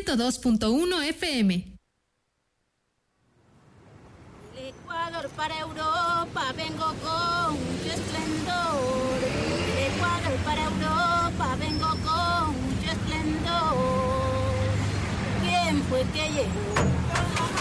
102.1 FM. Del Ecuador para Europa vengo con mucho esplendor. Del Ecuador para Europa vengo con mucho esplendor. ¿Quién fue que llegó?